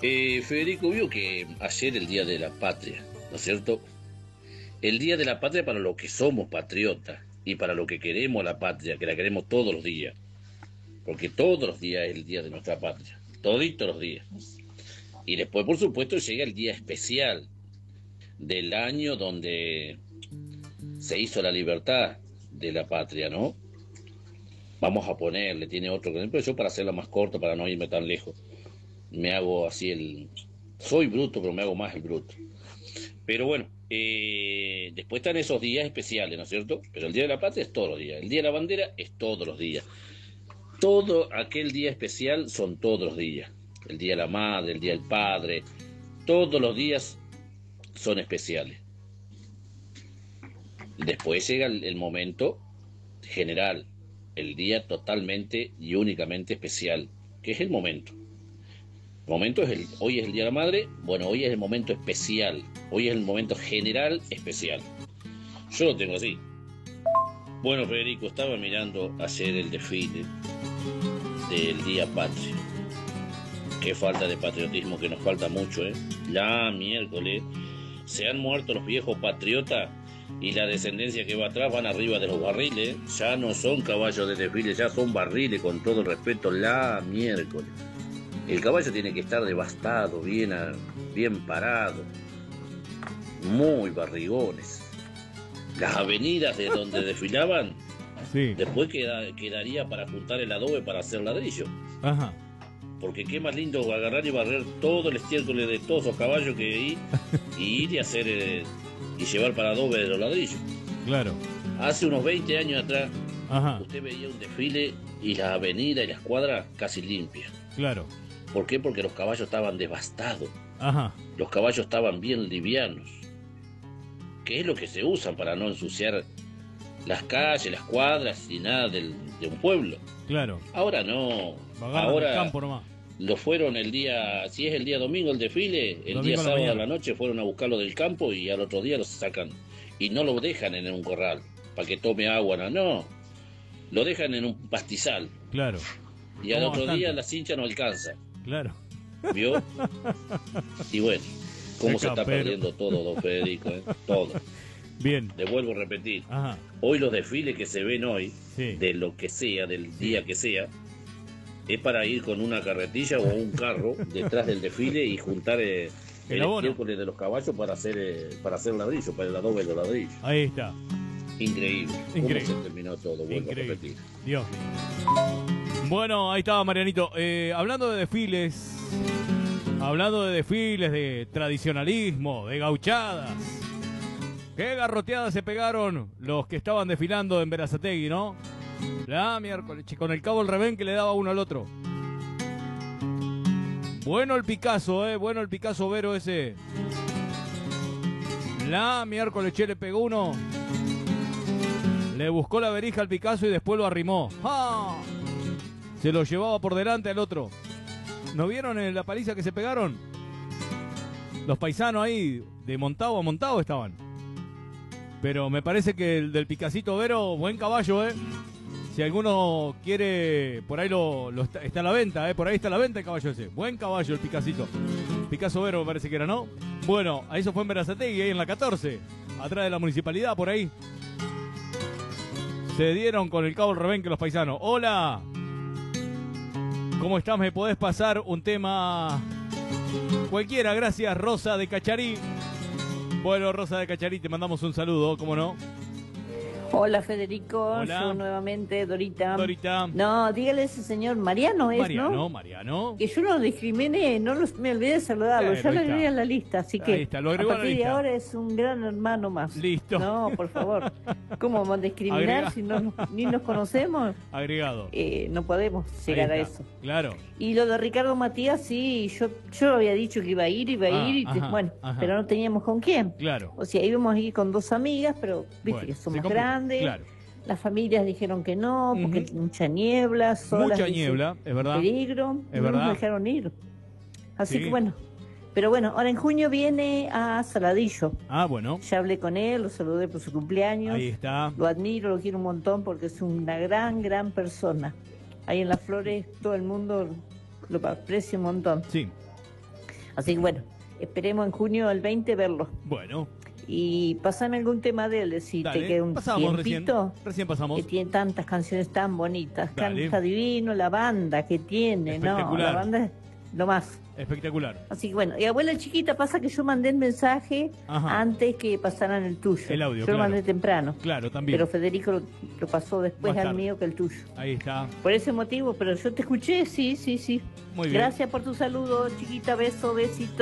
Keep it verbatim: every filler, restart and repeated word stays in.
Eh, Federico, vio que ayer el Día de la Patria, ¿no es cierto? El Día de la Patria para los que somos patriotas y para los que queremos la patria, que la queremos todos los días, porque todos los días es el Día de nuestra patria, toditos los días. Y después, por supuesto, llega el día especial del año donde se hizo la libertad de la patria, ¿no? Vamos a ponerle, tiene otro, pero yo para hacerla más corta, para no irme tan lejos, me hago así el... Soy bruto, pero me hago más el bruto. Pero bueno, eh, después están esos días especiales, ¿no es cierto? Pero el Día de la Patria es todos los días, el Día de la Bandera es todos los días. Todo aquel día especial son todos los días. El Día de la Madre, el Día del Padre, todos los días son especiales. Después llega el, el momento general, el día totalmente y únicamente especial, que es el momento. El momento es el, hoy es el Día de la Madre, bueno, hoy es el momento especial, hoy es el momento general especial. Yo lo tengo así. Bueno, Federico, estaba mirando ayer el desfile del Día Patria. Qué falta de patriotismo, que nos falta mucho, ¿eh? La miércoles se han muerto los viejos patriotas y la descendencia que va atrás van arriba de los barriles. Ya no son caballos de desfile, ya son barriles, con todo el respeto. La miércoles. El caballo tiene que estar devastado, bien, a, bien parado, muy barrigones. Las avenidas de donde desfilaban, sí. Después queda, quedaría para juntar el adobe para hacer ladrillo. Ajá. Porque qué más lindo agarrar y barrer todo el estiércol de todos esos caballos que ir y ir y hacer eh, y llevar para adobe de los ladrillos. Claro. Hace unos veinte años atrás, ajá, usted veía un desfile y las avenidas y las cuadras casi limpias. Claro. ¿Por qué? Porque los caballos estaban devastados. Ajá. Los caballos estaban bien livianos. ¿Qué es lo que se usan para no ensuciar las calles, las cuadras y nada del, de un pueblo? Claro. Ahora no. Vagar ahora del campo nomás. Lo fueron el día, si es el día domingo el desfile, el Domingo día a la sábado a mañana. la noche fueron a buscarlo del campo y al otro día lo sacan. Y no lo dejan en un corral para que tome agua, no, no. Lo dejan en un pastizal. Claro. Y al Como otro bastante. día la cincha no alcanza. Claro. ¿Vio? Y bueno, cómo se está Capero. perdiendo todo, don Federico, ¿eh? Todo. Bien. Le vuelvo a repetir. Ajá. Hoy los desfiles que se ven hoy, Sí. de lo que sea, del día que sea, es para ir con una carretilla o un carro detrás del desfile y juntar eh, El el abono. estiércol de los caballos para hacer eh, para hacer ladrillo, para el adobe de los ladrillos. Ahí está. Increíble. Increíble. ¿Cómo se terminó todo? Vuelvo Increíble. a repetir. Dios. Bueno, ahí estaba Marianito. Eh, hablando de desfiles, hablando de desfiles, de tradicionalismo, de gauchadas. Qué garroteadas se pegaron los que estaban desfilando en Berazategui, ¿no? La miércoles, con el cabo el revén que le daba uno al otro. Bueno el Picasso, eh, bueno el Picasso Vero ese. La miércoles, che, le pegó uno. Le buscó la verija al Picasso y después lo arrimó. ¡Ah! Se lo llevaba por delante al otro. ¿No vieron en la paliza que se pegaron? Los paisanos ahí, de montado a montado estaban. Pero me parece que el del Picasito Vero, buen caballo, ¿eh? Si alguno quiere, por ahí lo, lo está, está a la venta, ¿eh? Por ahí está a la venta el caballo ese. Buen caballo el Picasito. Picasso Vero me parece que era, ¿no? Bueno, a eso fue en Berazategui, ahí en la catorce. Atrás de la municipalidad, por ahí. Se dieron con el cabo el rebenque los paisanos. ¡Hola! ¿Cómo estás? ¿Me podés pasar un tema cualquiera? Gracias, Rosa de Cacharí. Bueno, Rosa de Cacharí, te mandamos un saludo, ¿cómo no? Hola Federico, Hola. yo nuevamente, Dorita. Dorita. No, dígale a ese señor Mariano, es, Mariano, ¿no? Mariano. Que yo no lo discriminé, no los, me olvidé de saludarlo, Bueno, ya lo ahí está. agregué a la lista, así que Ahí está, lo agregó a a la partir de lista. ahora es un gran hermano más. Listo. No, por favor, ¿cómo vamos a discriminar Agrega. si no, ni nos conocemos? Agregado. Eh, no podemos llegar a Ahí está. eso. Claro. Y lo de Ricardo Matías, sí, yo yo había dicho que iba a ir, iba a Ah, ir, y ajá, bueno, ajá. pero no teníamos con quién. Son O sea, íbamos a ir con dos amigas, pero viste Bueno, que se somos complica. grandes. Claro. Las familias dijeron que no, porque Ujú. mucha niebla, solas, Mucha dice, niebla, es verdad. peligro, Es no verdad. nos dejaron ir. Así Sí. que bueno, pero bueno, ahora en junio viene a Saladillo. Ah, bueno. Ya hablé con él, lo saludé por su cumpleaños. Ahí está. Lo admiro, lo quiero un montón porque es una gran, gran persona. Ahí en Las Flores todo el mundo lo aprecia un montón. Sí. Así que bueno, esperemos en junio del veinte verlo. Bueno, Y pasame algún tema de él, decirte dale, que un pasamos recién. tiempito Recién pasamos. que tiene tantas canciones tan bonitas, Dale. canta divino, la banda que tiene, ¿no? Espectacular. La banda es lo más. Espectacular. Así que bueno, y abuela chiquita, pasa que yo mandé el mensaje Ajá. antes que pasaran el tuyo. El audio, Yo claro. lo mandé temprano. Claro, también. Pero Federico lo, lo pasó después Más al tarde. mío que el tuyo. Ahí está. Por ese motivo, pero yo te escuché, sí, sí, sí. Muy bien. Gracias por tu saludo, chiquita, beso, besito.